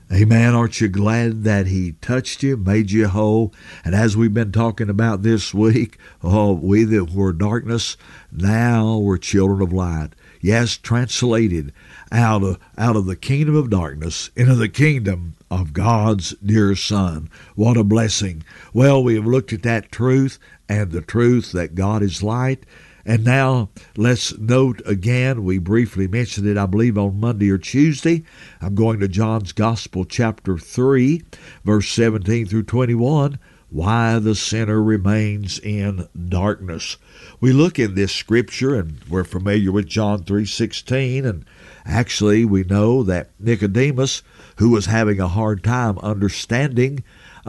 Amen. Aren't you glad that He touched you, made you whole? And as we've been talking about this week, we that were darkness, now we're children of light. Yes, translated out of the kingdom of darkness into the kingdom of God's dear Son. What a blessing. Well, we have looked at that truth and the truth that God is light. And now let's note again, we briefly mentioned it, I believe, on Monday or Tuesday. I'm going to John's Gospel, chapter 3, verse 17 through 21, why the sinner remains in darkness. We look in this scripture, and we're familiar with John 3:16, and actually we know that Nicodemus, who was having a hard time understanding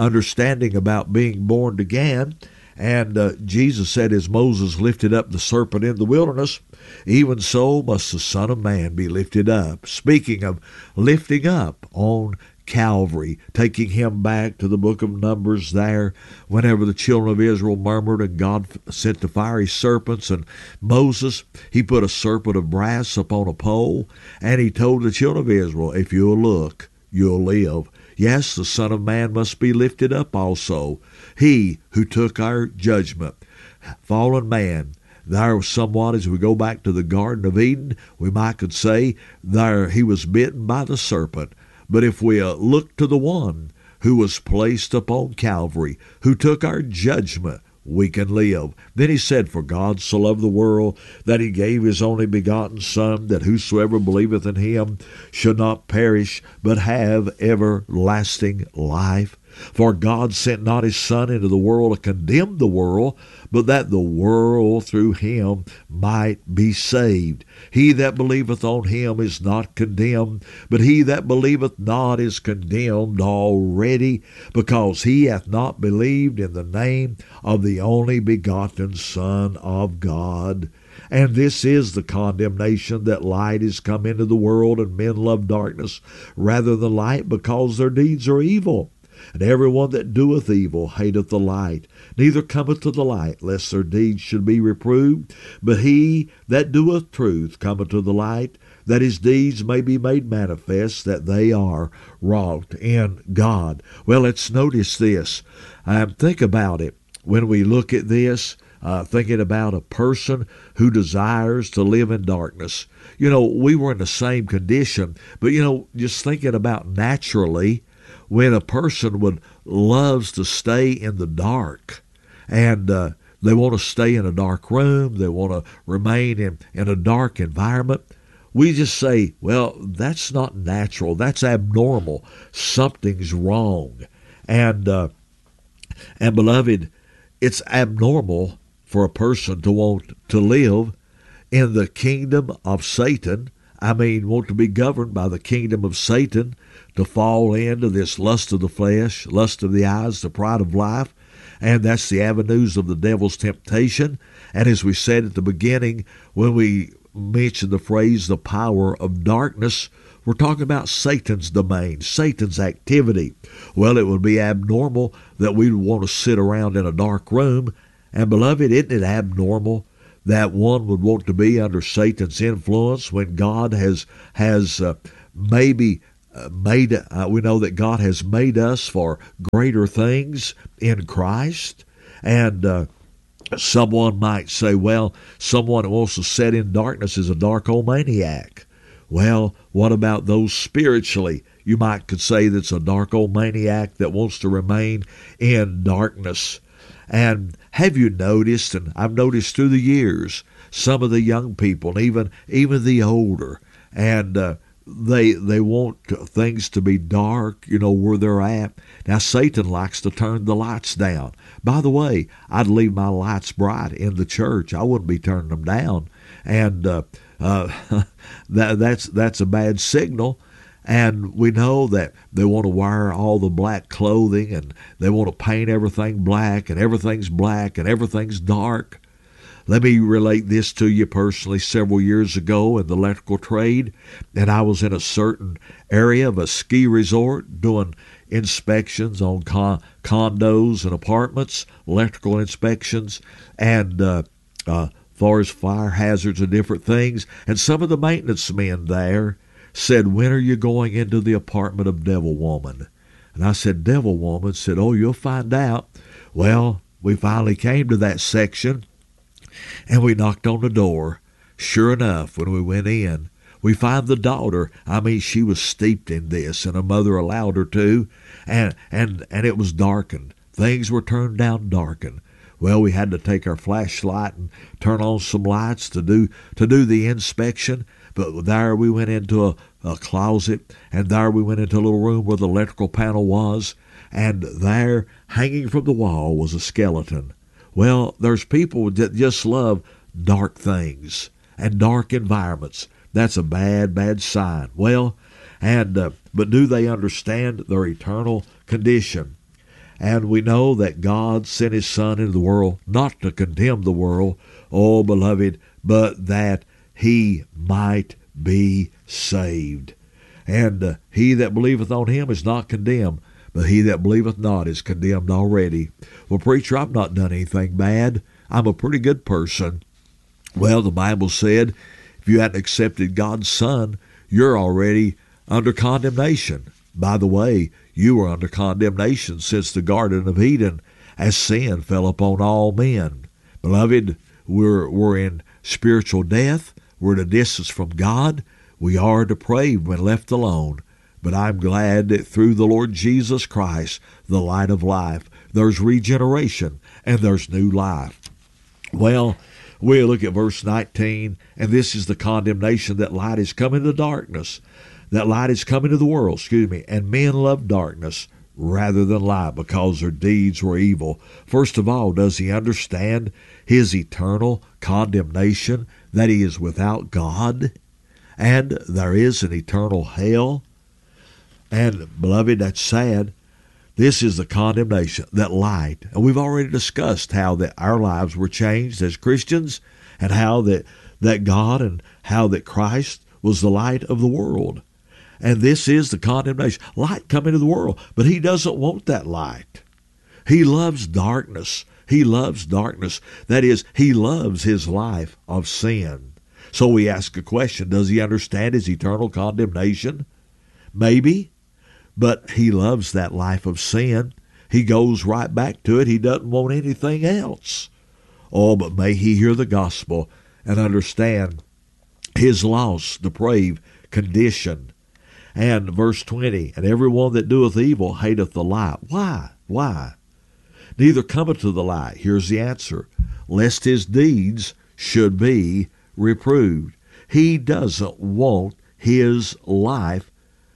about being born again, and Jesus said, as Moses lifted up the serpent in the wilderness, even so must the Son of Man be lifted up. Speaking of lifting up on Calvary, taking him back to the book of Numbers there, whenever the children of Israel murmured and God sent the fiery serpents, and Moses, he put a serpent of brass upon a pole, and he told the children of Israel, if you'll look, you'll live. Yes, the Son of Man must be lifted up also. He who took our judgment, fallen man, there was somewhat, as we go back to the Garden of Eden, we might could say there he was bitten by the serpent. But if we look to the one who was placed upon Calvary, who took our judgment, we can live. Then he said, for God so loved the world that he gave his only begotten Son, that whosoever believeth in him should not perish, but have everlasting life. For God sent not his Son into the world to condemn the world, but that the world through him might be saved. He that believeth on him is not condemned, but he that believeth not is condemned already, because he hath not believed in the name of the only begotten Son of God. And this is the condemnation, that light is come into the world, and men love darkness rather than light, because their deeds are evil. And everyone that doeth evil hateth the light, neither cometh to the light, lest their deeds should be reproved. But he that doeth truth cometh to the light, that his deeds may be made manifest, that they are wrought in God. Well, let's notice this. Think about it. When we look at this, thinking about a person who desires to live in darkness. We were in the same condition, but, just thinking about naturally, when a person loves to stay in the dark, and they want to stay in a dark room, they want to remain in a dark environment, we just say, well, that's not natural, that's abnormal, something's wrong. And beloved, it's abnormal for a person to want to live in the kingdom of Satan. Want to be governed by the kingdom of Satan, to fall into this lust of the flesh, lust of the eyes, the pride of life, and that's the avenues of the devil's temptation. And as we said at the beginning, when we mentioned the phrase, the power of darkness, we're talking about Satan's domain, Satan's activity. Well, it would be abnormal that we would want to sit around in a dark room. And beloved, isn't it abnormal that one would want to be under Satan's influence when God has maybe made, we know that God has made us for greater things in Christ. And someone might say, well, someone who wants to sit in darkness is a darko-maniac. Well, what about those spiritually? You could say that's a darko-maniac that wants to remain in darkness. And have you noticed, and I've noticed through the years, some of the young people, and even the older, and they want things to be dark, where they're at. Now, Satan likes to turn the lights down. By the way, I'd leave my lights bright in the church. I wouldn't be turning them down. And that's a bad signal. And we know that they want to wear all the black clothing, and they want to paint everything black, and everything's dark. Let me relate this to you personally. Several years ago in the electrical trade, and I was in a certain area of a ski resort doing inspections on condos and apartments, electrical inspections, and far as fire hazards and different things. And some of the maintenance men there, said, "When are you going into the apartment of Devil Woman?" And I said, "Devil Woman?" Said, "Oh, you'll find out." Well, we finally came to that section, and we knocked on the door. Sure enough, when we went in, we find the daughter. I mean, she was steeped in this, and her mother allowed her to, and it was darkened. Things were turned down darkened. Well, we had to take our flashlight and turn on some lights to do the inspection. But there we went into a closet, and there we went into a little room where the electrical panel was, and there, hanging from the wall, was a skeleton. Well, there's people that just love dark things and dark environments. That's a bad, bad sign. Well, but do they understand their eternal condition? And we know that God sent His Son into the world not to condemn the world, oh beloved, but that he might be saved. And he that believeth on Him is not condemned, but he that believeth not is condemned already. Well, preacher, I've not done anything bad. I'm a pretty good person. Well, the Bible said, if you hadn't accepted God's Son, you're already under condemnation. By the way, you were under condemnation since the Garden of Eden, as sin fell upon all men. Beloved, we're in spiritual death. We're at a distance from God. We are depraved when left alone. But I'm glad that through the Lord Jesus Christ, the light of life, there's regeneration and there's new life. Well, we look at verse 19, and this is the condemnation, that light is come into darkness. That light is come into the world, and men love darkness rather than light because their deeds were evil. First of all, does he understand his eternal condemnation, that he is without God, and there is an eternal hell? And, beloved, that's sad. This is the condemnation, that light. And we've already discussed how that our lives were changed as Christians, and how that God and how that Christ was the light of the world. And this is the condemnation. Light come into the world, but he doesn't want that light. He loves darkness. He loves darkness. That is, he loves his life of sin. So we ask a question, does he understand his eternal condemnation? Maybe, but he loves that life of sin. He goes right back to it. He doesn't want anything else. Oh, but may he hear the gospel and understand his lost, depraved condition. And verse 20, and everyone that doeth evil hateth the light. Why? Why? Neither cometh to the light. Here's the answer. Lest his deeds should be reproved. He doesn't want his life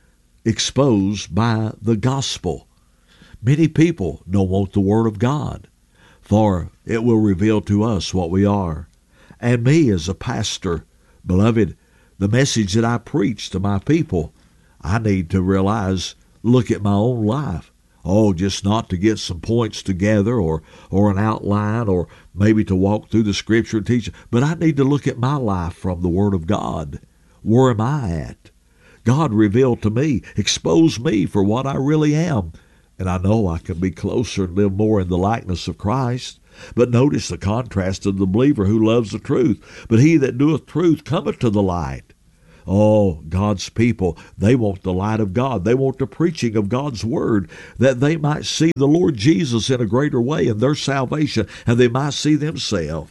exposed by the gospel. Many people don't want the Word of God, for it will reveal to us what we are. And me as a pastor, beloved, the message that I preach to my people, I need to realize, look at my own life. Oh, just not to get some points together or an outline or maybe to walk through the Scripture and teach, but I need to look at my life from the Word of God. Where am I at? God revealed to me, expose me for what I really am. And I know I can be closer and live more in the likeness of Christ. But notice the contrast of the believer who loves the truth. But he that doeth truth cometh to the light. Oh, God's people, they want the light of God. They want the preaching of God's Word, that they might see the Lord Jesus in a greater way in their salvation, and they might see themselves.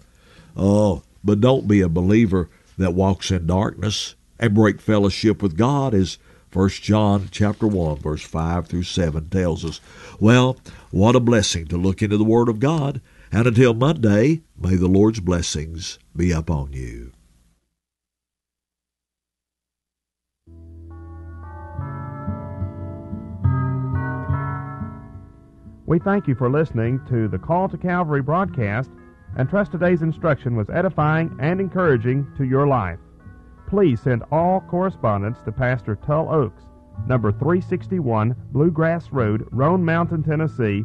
Oh, but don't be a believer that walks in darkness and break fellowship with God, as 1 John chapter 1, verse 5 through 7 tells us. Well, what a blessing to look into the Word of God. And until Monday, may the Lord's blessings be upon you. We thank you for listening to the Call to Calvary broadcast and trust today's instruction was edifying and encouraging to your life. Please send all correspondence to Pastor Tull Oaks, number 361 Bluegrass Road, Roan Mountain, Tennessee,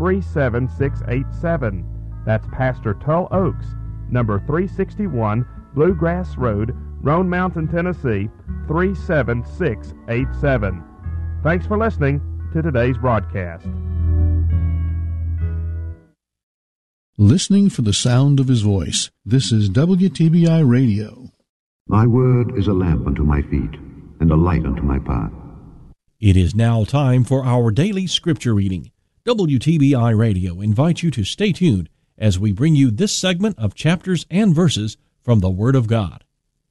37687. That's Pastor Tull Oaks, number 361 Bluegrass Road, Roan Mountain, Tennessee, 37687. Thanks for listening to today's broadcast. Listening for the sound of His voice. This is WTBI Radio. Thy word is a lamp unto my feet, and a light unto my path. It is now time for our daily scripture reading. WTBI Radio invites you to stay tuned as we bring you this segment of chapters and verses from the Word of God.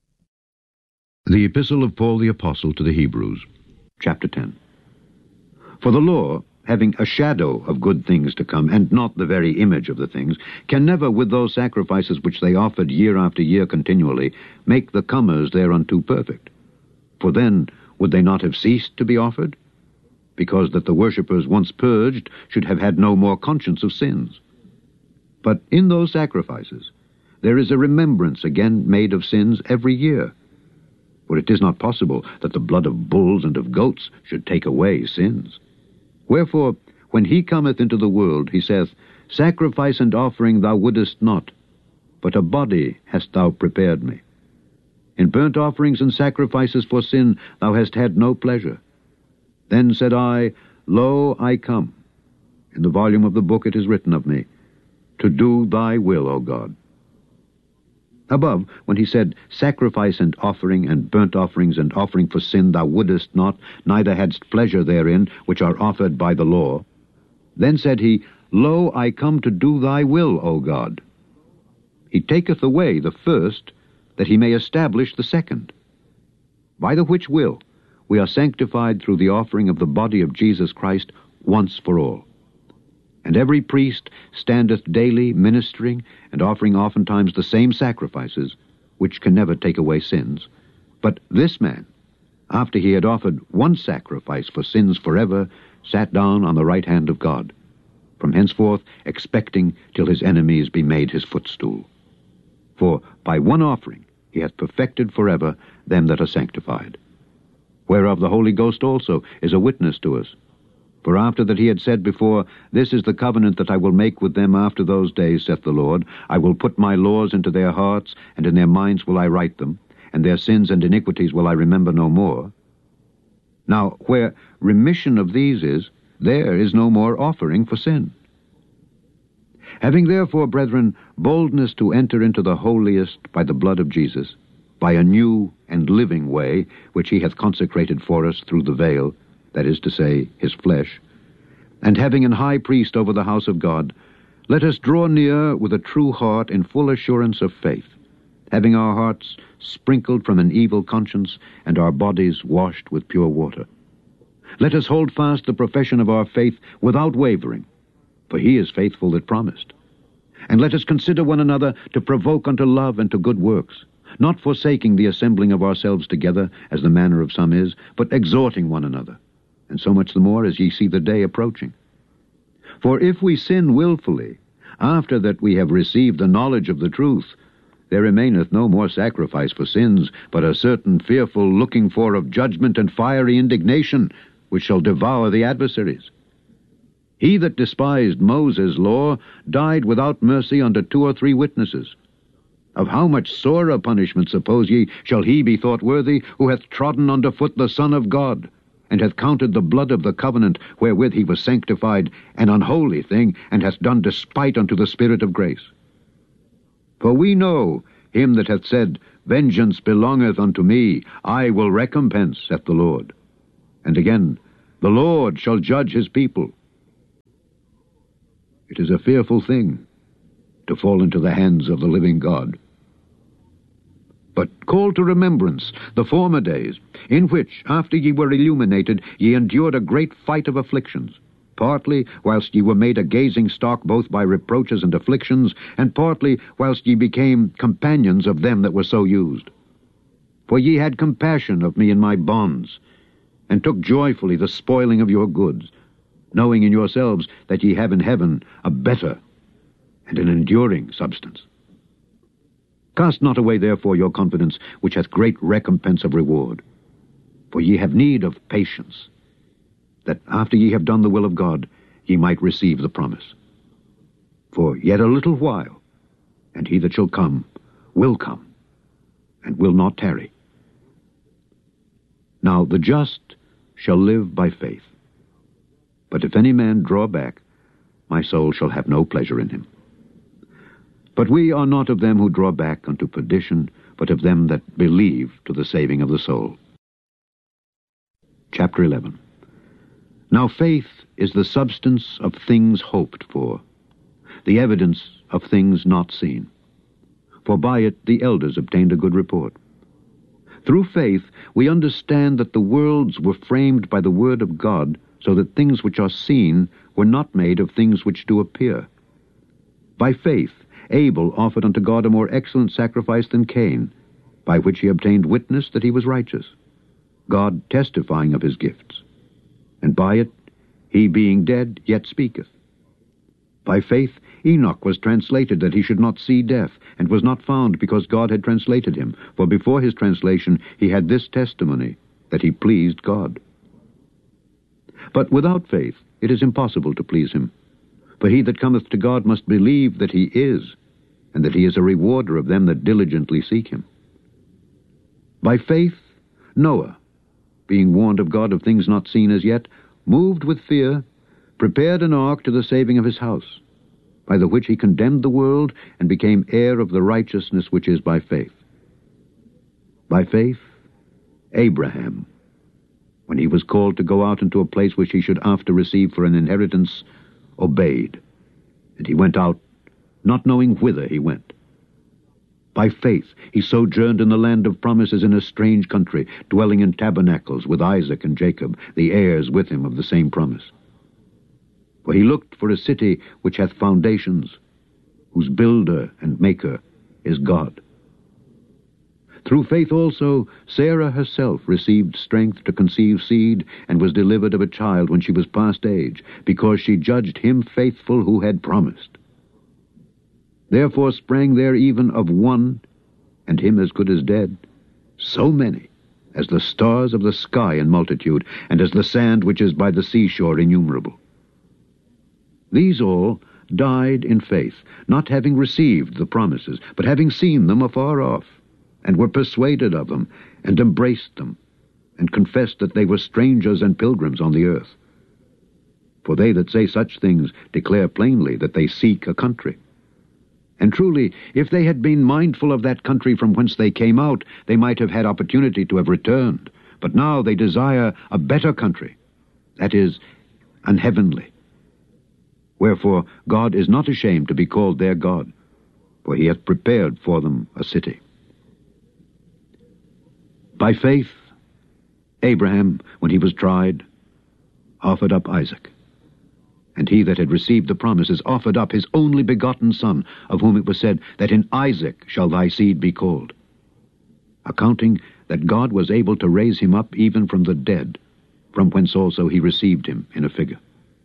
The Epistle of Paul the Apostle to the Hebrews, chapter 10. For the law, having a shadow of good things to come, and not the very image of the things, can never, with those sacrifices which they offered year after year continually, make the comers thereunto perfect. For then would they not have ceased to be offered? Because that the worshippers once purged should have had no more conscience of sins. But in those sacrifices there is a remembrance again made of sins every year. For it is not possible that the blood of bulls and of goats should take away sins. Wherefore, when he cometh into the world, he saith, Sacrifice and offering thou wouldest not, but a body hast thou prepared me. In burnt offerings and sacrifices for sin thou hast had no pleasure. Then said I, Lo, I come. In the volume of the book it is written of me, to do thy will, O God. Above, when he said, Sacrifice and offering and burnt offerings and offering for sin thou wouldest not, neither hadst pleasure therein, which are offered by the law. Then said he, Lo, I come to do thy will, O God. He taketh away the first, that he may establish the second. By the which will we are sanctified through the offering of the body of Jesus Christ once for all. And every priest standeth daily ministering, and offering oftentimes the same sacrifices, which can never take away sins. But this man, after he had offered one sacrifice for sins forever, sat down on the right hand of God, from henceforth expecting till his enemies be made his footstool. For by one offering he hath perfected forever them that are sanctified. Whereof the Holy Ghost also is a witness to us. For after that he had said before, This is the covenant that I will make with them after those days, saith the Lord. I will put my laws into their hearts, and in their minds will I write them, and their sins and iniquities will I remember no more. Now, where remission of these is, there is no more offering for sin. Having therefore, brethren, boldness to enter into the holiest by the blood of Jesus, by a new and living way, which he hath consecrated for us through the veil, that is to say, his flesh, and having an high priest over the house of God, let us draw near with a true heart in full assurance of faith, having our hearts sprinkled from an evil conscience, and our bodies washed with pure water. Let us hold fast the profession of our faith without wavering, for he is faithful that promised. And let us consider one another to provoke unto love and to good works, not forsaking the assembling of ourselves together, as the manner of some is, but exhorting one another, and so much the more as ye see the day approaching. For if we sin wilfully, after that we have received the knowledge of the truth, there remaineth no more sacrifice for sins, but a certain fearful looking for of judgment and fiery indignation, which shall devour the adversaries. He that despised Moses' law died without mercy under 2 or 3 witnesses. Of how much sorer punishment, suppose ye, shall he be thought worthy, who hath trodden under foot the Son of God, and hath counted the blood of the covenant wherewith he was sanctified an unholy thing, and hath done despite unto the Spirit of grace? For we know him that hath said, Vengeance belongeth unto me, I will recompense, saith the Lord. And again, the Lord shall judge his people. It is a fearful thing to fall into the hands of the living God. But call to remembrance the former days, in which, after ye were illuminated, ye endured a great fight of afflictions, partly whilst ye were made a gazing stock both by reproaches and afflictions, and partly whilst ye became companions of them that were so used. For ye had compassion of me in my bonds, and took joyfully the spoiling of your goods, knowing in yourselves that ye have in heaven a better and an enduring substance. Cast not away therefore your confidence, which hath great recompense of reward. For ye have need of patience, that after ye have done the will of God, ye might receive the promise. For yet a little while, and he that shall come, and will not tarry. Now the just shall live by faith. But if any man draw back, my soul shall have no pleasure in him. But we are not of them who draw back unto perdition, but of them that believe to the saving of the soul. Chapter 11. Now faith is the substance of things hoped for, the evidence of things not seen. For by it the elders obtained a good report. Through faith we understand that the worlds were framed by the word of God, so that things which are seen were not made of things which do appear. By faith Abel offered unto God a more excellent sacrifice than Cain, by which he obtained witness that he was righteous, God testifying of his gifts. And by it he being dead yet speaketh. By faith Enoch was translated that he should not see death, and was not found because God had translated him. For before his translation he had this testimony, that he pleased God. But without faith it is impossible to please him. For he that cometh to God must believe that he is, and that he is a rewarder of them that diligently seek him. By faith Noah, being warned of God of things not seen as yet, moved with fear, prepared an ark to the saving of his house, by the which he condemned the world, and became heir of the righteousness which is by faith. By faith Abraham, when he was called to go out into a place which he should after receive for an inheritance, obeyed, and he went out, not knowing whither he went. By faith he sojourned in the land of promises in a strange country, dwelling in tabernacles with Isaac and Jacob, the heirs with him of the same promise. For he looked for a city which hath foundations, whose builder and maker is God. Through faith also Sarah herself received strength to conceive seed, and was delivered of a child when she was past age, because she judged him faithful who had promised. Therefore sprang there even of one, and him as good as dead, so many, as the stars of the sky in multitude, and as the sand which is by the seashore innumerable. These all died in faith, not having received the promises, but having seen them afar off, and were persuaded of them, and embraced them, and confessed that they were strangers and pilgrims on the earth. For they that say such things declare plainly that they seek a country. And truly, if they had been mindful of that country from whence they came out, they might have had opportunity to have returned. But now they desire a better country, that is, an heavenly. Wherefore God is not ashamed to be called their God, for he hath prepared for them a city. By faith Abraham, when he was tried, offered up Isaac. And he that had received the promises offered up his only begotten son, of whom it was said, that in Isaac shall thy seed be called, accounting that God was able to raise him up even from the dead, from whence also he received him in a figure.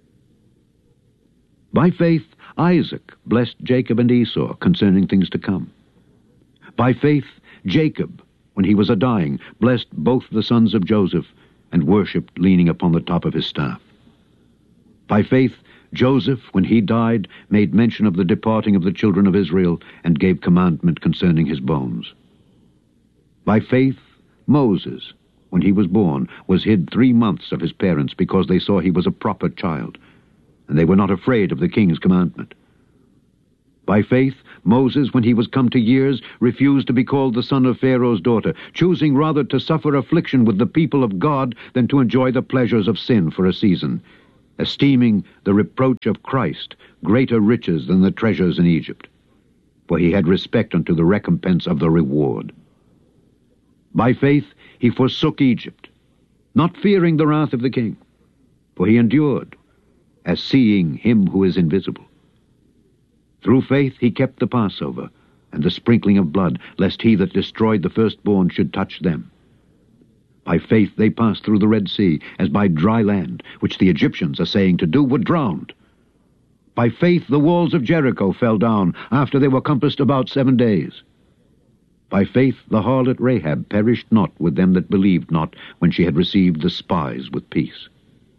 By faith Isaac blessed Jacob and Esau concerning things to come. By faith Jacob, when he was a-dying, blessed both the sons of Joseph, and worshipped leaning upon the top of his staff. By faith Joseph, when he died, made mention of the departing of the children of Israel, and gave commandment concerning his bones. By faith Moses, when he was born, was hid 3 months of his parents, because they saw he was a proper child, and they were not afraid of the king's commandment. By faith Moses, when he was come to years, refused to be called the son of Pharaoh's daughter, choosing rather to suffer affliction with the people of God than to enjoy the pleasures of sin for a season, esteeming the reproach of Christ greater riches than the treasures in Egypt, for he had respect unto the recompense of the reward. By faith he forsook Egypt, not fearing the wrath of the king, for he endured, as seeing him who is invisible. Through faith he kept the Passover, and the sprinkling of blood, lest he that destroyed the firstborn should touch them. By faith they passed through the Red Sea, as by dry land, which the Egyptians, assaying to do, were drowned. By faith the walls of Jericho fell down, after they were compassed about 7 days. By faith the harlot Rahab perished not with them that believed not, when she had received the spies with peace.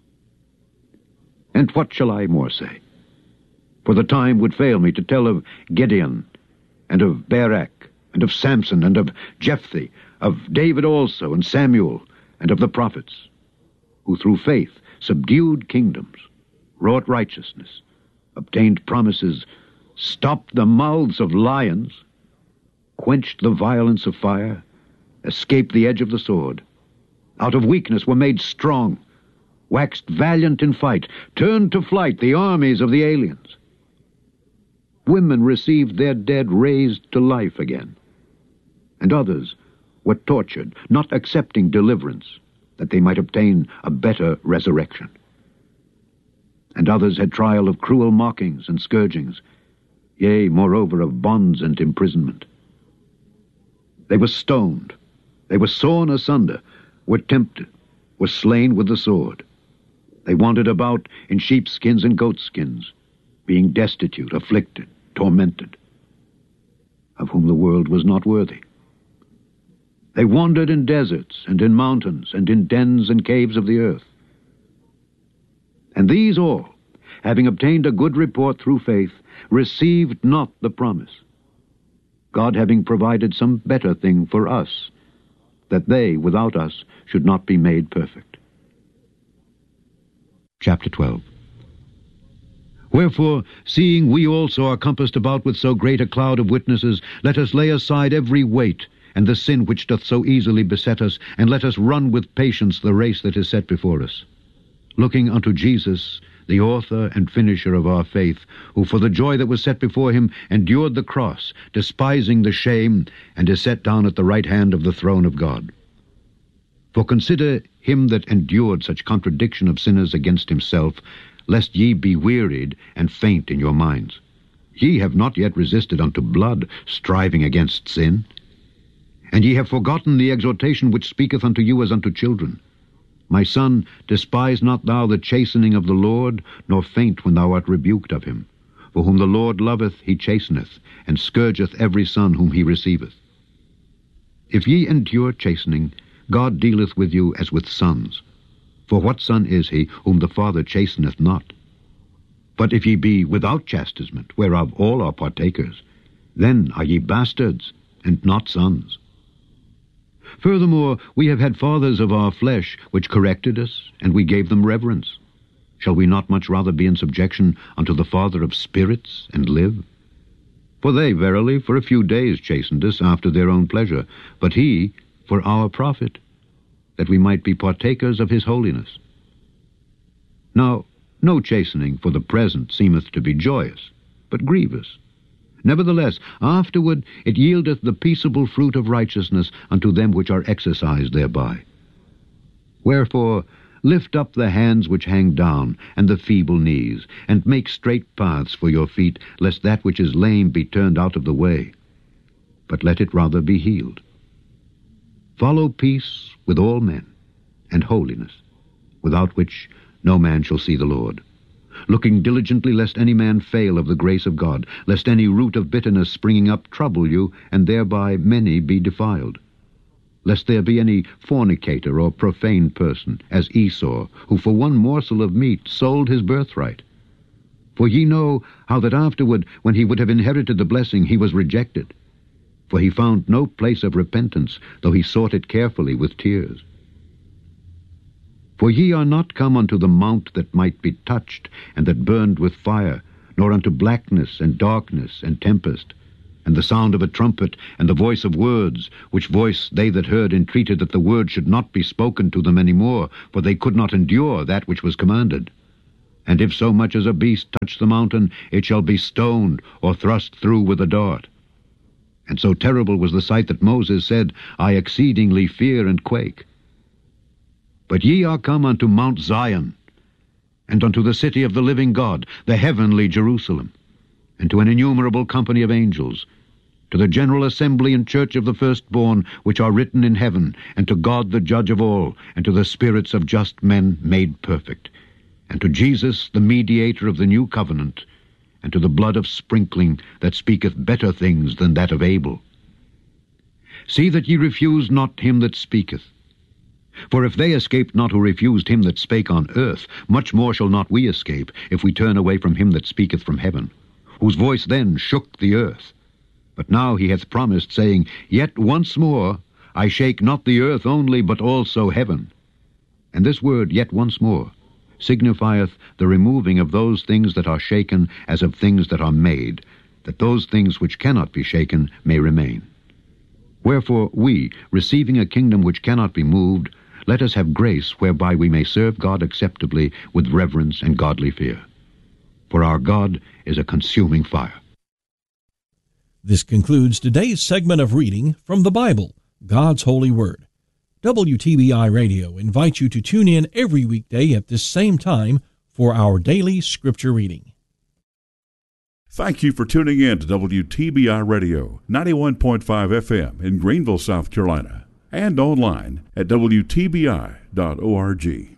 And what shall I more say? For the time would fail me to tell of Gideon, and of Barak, and of Samson, and of Jephthah, of David also, and Samuel, and of the prophets, who through faith subdued kingdoms, wrought righteousness, obtained promises, stopped the mouths of lions, quenched the violence of fire, escaped the edge of the sword. out of weakness were made strong, waxed valiant in fight, turned to flight the armies of the aliens. Women received their dead raised to life again, and others were tortured, not accepting deliverance, that they might obtain a better resurrection. And others had trial of cruel mockings and scourgings, yea, moreover, of bonds and imprisonment. They were stoned, they were sawn asunder, were tempted, were slain with the sword. They wandered about in sheepskins and goatskins, being destitute, afflicted, tormented, of whom the world was not worthy. They wandered in deserts and in mountains and in dens and caves of the earth. And these all, having obtained a good report through faith, received not the promise, God having provided some better thing for us, that they, without us, should not be made perfect. Chapter 12. Wherefore, seeing we also are compassed about with so great a cloud of witnesses, let us lay aside every weight, and the sin which doth so easily beset us, and let us run with patience the race that is set before us, looking unto Jesus, the author and finisher of our faith, who for the joy that was set before him endured the cross, despising the shame, and is set down at the right hand of the throne of God. For consider him that endured such contradiction of sinners against himself, lest ye be wearied and faint in your minds. Ye have not yet resisted unto blood, striving against sin. And ye have forgotten the exhortation which speaketh unto you as unto children. My son, despise not thou the chastening of the Lord, nor faint when thou art rebuked of him. For whom the Lord loveth, he chasteneth, and scourgeth every son whom he receiveth. If ye endure chastening, God dealeth with you as with sons. For what son is he whom the Father chasteneth not? But if ye be without chastisement, whereof all are partakers, then are ye bastards, and not sons. Furthermore, we have had fathers of our flesh, which corrected us, and we gave them reverence. Shall we not much rather be in subjection unto the Father of spirits, and live? For they, verily, for a few days chastened us after their own pleasure, but he for our profit, that we might be partakers of his holiness. Now, no chastening for the present seemeth to be joyous, but grievous. Nevertheless, afterward it yieldeth the peaceable fruit of righteousness unto them which are exercised thereby. Wherefore, lift up the hands which hang down, and the feeble knees, and make straight paths for your feet, lest that which is lame be turned out of the way, but let it rather be healed. Follow peace with all men, and holiness, without which no man shall see the Lord. Looking diligently lest any man fail of the grace of God, lest any root of bitterness springing up trouble you, and thereby many be defiled. Lest there be any fornicator or profane person, as Esau, who for one morsel of meat sold his birthright. For ye know how that afterward, when he would have inherited the blessing, he was rejected. For he found no place of repentance, though he sought it carefully with tears. For ye are not come unto the mount that might be touched, and that burned with fire, nor unto blackness and darkness and tempest, and the sound of a trumpet, and the voice of words, which voice they that heard entreated that the word should not be spoken to them any more, for they could not endure that which was commanded. And if so much as a beast touch the mountain, it shall be stoned, or thrust through with a dart. And so terrible was the sight that Moses said, I exceedingly fear and quake. But ye are come unto Mount Zion, and unto the city of the living God, the heavenly Jerusalem, and to an innumerable company of angels, to the general assembly and church of the firstborn, which are written in heaven, and to God the judge of all, and to the spirits of just men made perfect, and to Jesus the mediator of the new covenant, and to the blood of sprinkling that speaketh better things than that of Abel. See that ye refuse not him that speaketh. For if they escaped not who refused him that spake on earth, much more shall not we escape, if we turn away from him that speaketh from heaven, whose voice then shook the earth. But now he hath promised, saying, Yet once more I shake not the earth only, but also heaven. And this word, yet once more, signifieth the removing of those things that are shaken as of things that are made, that those things which cannot be shaken may remain. Wherefore we, receiving a kingdom which cannot be moved, let us have grace whereby we may serve God acceptably with reverence and godly fear. For our God is a consuming fire. This concludes today's segment of reading from the Bible, God's Holy Word. WTBI Radio invites you to tune in every weekday at this same time for our daily scripture reading. Thank you for tuning in to WTBI Radio, 91.5 FM in Greenville, South Carolina, and online at WTBI.org.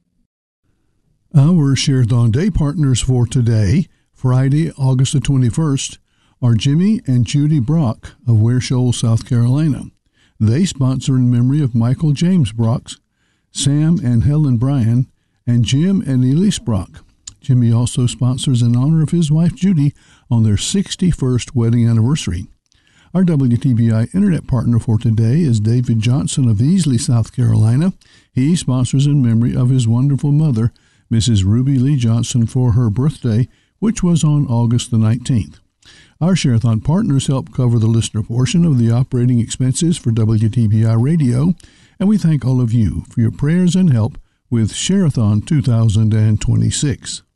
Our Share-a-thon Day partners for today, Friday, August the 21st, are Jimmy and Judy Brock of Ware Shoals, South Carolina. They sponsor in memory of Michael James Brock, Sam and Helen Bryan, and Jim and Elise Brock. Jimmy also sponsors in honor of his wife Judy on their 61st wedding anniversary. Our WTBI Internet partner for today is David Johnson of Easley, South Carolina. He sponsors in memory of his wonderful mother, Mrs. Ruby Lee Johnson, for her birthday, which was on August the 19th. Our Share-a-thon partners help cover the listener portion of the operating expenses for WTBI Radio, and we thank all of you for your prayers and help with Share-a-thon 2026.